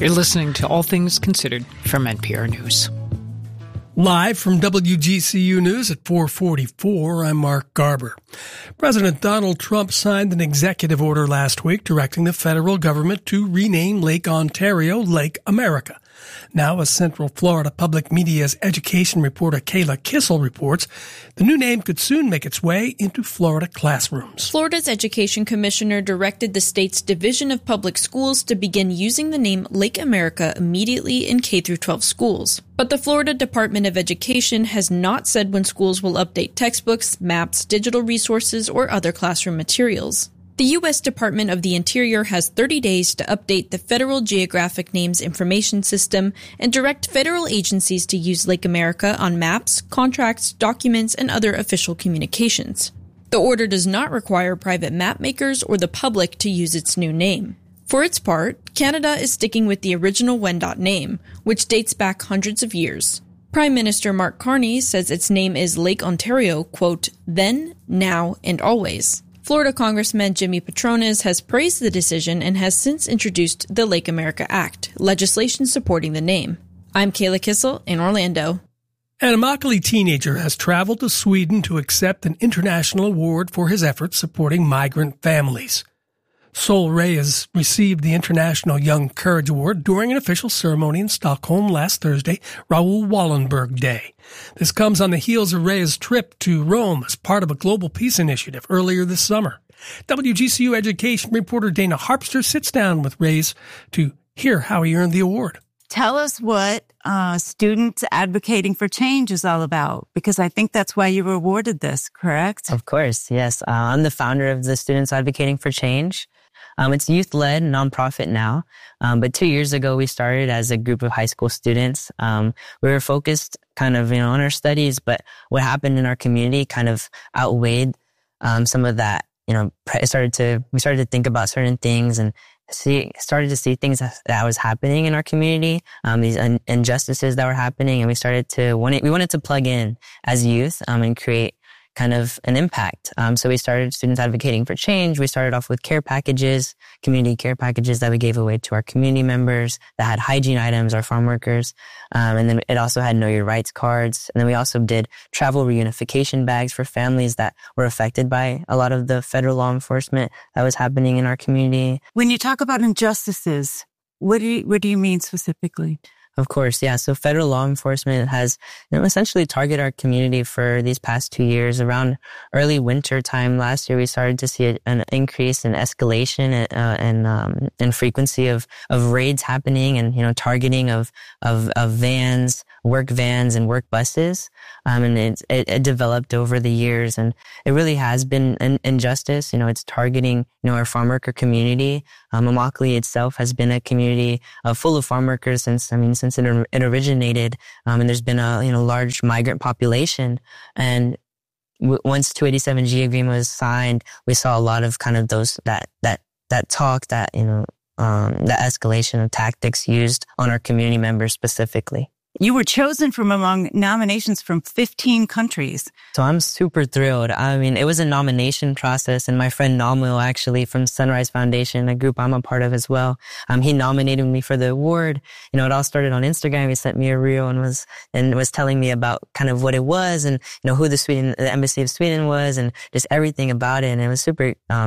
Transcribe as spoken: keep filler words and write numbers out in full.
You're listening to All Things Considered from N P R News. Live from W G C U News at four forty-four, I'm Mark Garber. President Donald Trump signed an executive order last week directing the federal government to rename Lake Ontario Lake America. Now, as Central Florida Public Media's education reporter Kayla Kissel reports, the new name could soon make its way into Florida classrooms. Florida's Education Commissioner directed the state's Division of Public Schools to begin using the name Lake America immediately in K through twelve schools. But the Florida Department of Education has not said when schools will update textbooks, maps, digital resources, or other classroom materials. The U S Department of the Interior has thirty days to update the Federal Geographic Names Information System and direct federal agencies to use Lake America on maps, contracts, documents, and other official communications. The order does not require private map makers or the public to use its new name. For its part, Canada is sticking with the original Wendat name, which dates back hundreds of years. Prime Minister Mark Carney says its name is Lake Ontario, quote, then, now, and always. Florida Congressman Jimmy Patronis has praised the decision and has since introduced the Lake America Act, legislation supporting the name. I'm Kayla Kissel in Orlando. An Immokalee teenager has traveled to Sweden to accept an international award for his efforts supporting migrant families. Sol Reyes received the International Young Courage Award during an official ceremony in Stockholm last Thursday, Raoul Wallenberg Day. This comes on the heels of Reyes' trip to Rome as part of a global peace initiative earlier this summer. W G C U education reporter Dana Harpster sits down with Reyes to hear how he earned the award. Tell us what uh, Students Advocating for Change is all about, because I think that's why you were awarded this, correct? Of course, yes. Uh, I'm the founder of the Students Advocating for Change. Um, it's a youth-led nonprofit now, um, but two years ago we started as a group of high school students. Um, we were focused kind of, you know, on our studies, but what happened in our community kind of outweighed um, some of that. You know, it started to we started to think about certain things and see started to see things that, that was happening in our community, um, these un- injustices that were happening, and we started to want we wanted to plug in as youth um, and create kind of an impact. Um, so we started Students Advocating for Change. We started off with care packages, community care packages that we gave away to our community members that had hygiene items, our farm workers. Um, and then it also had Know Your Rights cards. And then we also did travel reunification bags for families that were affected by a lot of the federal law enforcement that was happening in our community. When you talk about injustices, what do you, what do you mean specifically? Of course, yeah. So federal law enforcement has, you know, essentially targeted our community for these past two years. Around early winter time last year, we started to see a, an increase in escalation and, uh, and, um, and frequency of, of raids happening and, you know, targeting of, of, of vans, work vans and work buses. Um, and it, it, it developed over the years, and it really has been an injustice. You know, it's targeting, you know, our farm worker community. Um, Immokalee itself has been a community uh, full of farm workers since, I mean, since it, it originated. Um, and there's been a, you know, large migrant population. And w- once two eighty-seven G agreement was signed, we saw a lot of kind of those, that, that, that talk, that, you know, um, the escalation of tactics used on our community members specifically. You were chosen from among nominations from fifteen countries. So I'm super thrilled. I mean, it was a nomination process, and my friend Namil, actually from Sunrise Foundation, a group I'm a part of as well, um, he nominated me for the award. You know, it all started on Instagram. He sent me a reel and was and was telling me about kind of what it was and, you know, who the Sweden, the Embassy of Sweden was, and just everything about it. And it was super um,